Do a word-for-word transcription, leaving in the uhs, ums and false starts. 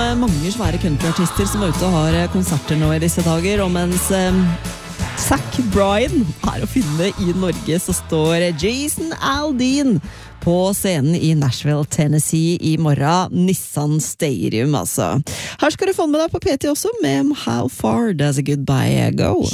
mange svære countryartister som er ute og har konserter nå i disse dager, og mens um, Zach Bryan er å finne i Norge, så står Jason Aldean på scenen i Nashville, Tennessee i morgen, Nissan Stadium altså. Her skal du få med deg på P T også med How Far Does a Goodbye Go?